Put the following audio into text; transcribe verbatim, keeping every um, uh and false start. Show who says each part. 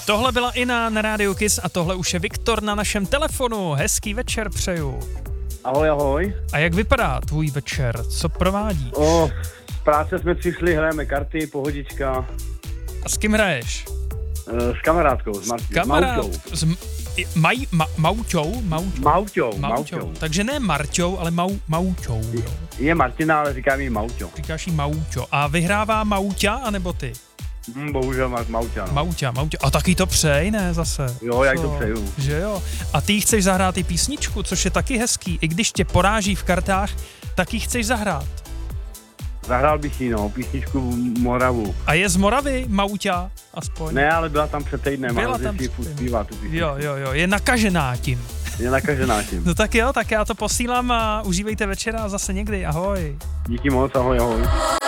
Speaker 1: Tohle byla Ina na Rádiu Kiss a tohle už je Viktor na našem telefonu. Hezký večer přeju.
Speaker 2: Ahoj, ahoj.
Speaker 1: A jak vypadá tvůj večer? Co provádíš?
Speaker 2: O, z práce jsme přišli, hrajeme karty, pohodička.
Speaker 1: A s kým hraješ?
Speaker 2: S kamarádkou, s Martou.
Speaker 1: Kamarád, s m- maj, ma, Mauťou? Mauťou.
Speaker 2: Mauťou,
Speaker 1: Mauťou.
Speaker 2: Mauťou.
Speaker 1: Takže ne Marťou, ale mau, Mauťou. Jo.
Speaker 2: Je Martina, ale říkám jí Mauťo.
Speaker 1: Říkáš jí Mauťo. A vyhrává Mauťa, anebo ty?
Speaker 2: Hm, bohužel má Mauťa, no.
Speaker 1: Mauťa, Mauťa. A taky to přej, ne, zase?
Speaker 2: Jo, jak
Speaker 1: Co?
Speaker 2: to přeju.
Speaker 1: Že jo. A ty jí chceš zahrát i písničku, což je taky hezký. I když tě poráží v kartách, tak jí chceš zahrát.
Speaker 2: Zahrál bych jí, no, písničku Moravu.
Speaker 1: A je z Moravy, Mauťa, aspoň?
Speaker 2: Ne, ale byla tam před týdnem,
Speaker 1: Byla
Speaker 2: ale
Speaker 1: tam
Speaker 2: si
Speaker 1: před
Speaker 2: zpívá tu písničku.
Speaker 1: Jo, jo, jo, je nakažená tím.
Speaker 2: Je nakažená tím.
Speaker 1: No tak jo, tak já to posílám a užívejte večera zase někdy, ahoj.
Speaker 2: Díky moc, ahoj, ahoj.